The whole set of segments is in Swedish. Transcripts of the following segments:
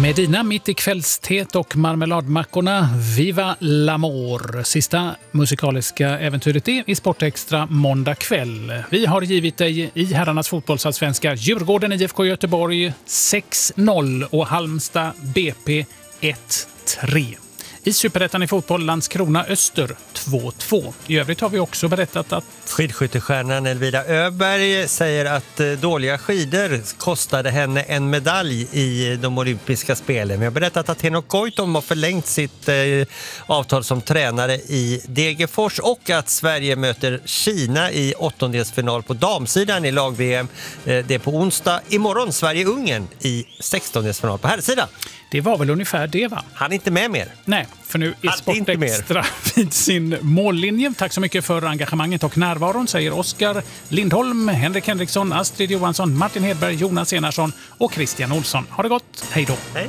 Medina mitt i kvällsteet och marmeladmackorna. Viva l'amour. Sista musikaliska äventyret är i Sportextra måndag kväll. Vi har givit dig i herrarnas fotbollsallsvenska Djurgården IFK Göteborg 6-0 och Halmstad BP 1-3. I Superettan i fotboll Landskrona Öster 2-2. I övrigt har vi också berättat att skidskyttestjärnan Elvira Öberg säger att dåliga skidor kostade henne en medalj i de olympiska spelen. Vi har berättat att Henok Goitom har förlängt sitt avtal som tränare i Degerfors och att Sverige möter Kina i åttondelsfinal på damsidan i lag-VM. Det är på onsdag. Imorgon Sverige-Ungern i 16-delsfinal på herrsidan. det var väl ungefär det, va? Han är inte med mer. Nej, för nu är Sportextra vid sin mållinje. Tack så mycket för engagemanget och närvaron, säger Oskar Lindholm, Henrik Henriksson, Astrid Johansson, Martin Hedberg, Jonas Enarsson och Christian Olsson. Ha det gott, hej då! Hej.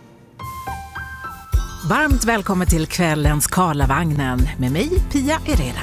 Varmt välkommen till kvällens Karlavagnen med mig, Pia Herrera.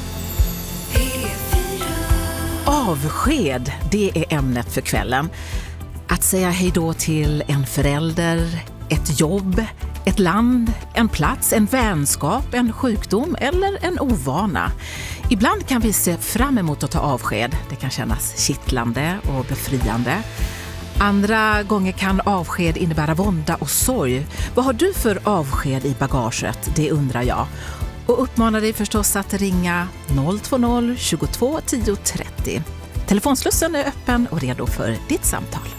Avsked, det är ämnet för kvällen. Att säga hej då till en förälder, ett jobb, ett land, en plats, en vänskap, en sjukdom eller en ovana. Ibland kan vi se fram emot att ta avsked. Det kan kännas kittlande och befriande. Andra gånger kan avsked innebära vånda och sorg. Vad har du för avsked i bagaget? Det undrar jag. Och uppmanar dig förstås att ringa 020 22 10 30. Telefonslussen är öppen och redo för ditt samtal.